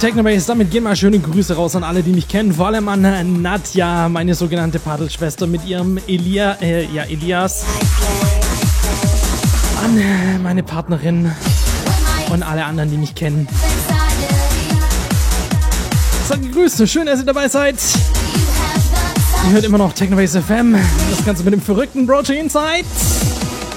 Technobase. Damit gehen mal schöne Grüße raus an alle, die mich kennen. Vor allem an Nadja, meine sogenannte Padelschwester mit ihrem Elias. An meine Partnerin und alle anderen, die mich kennen. Seid gegrüßt, schön, dass ihr dabei seid. Ihr hört immer noch Technobase FM. Das Ganze mit dem verrückten Protein Zeit.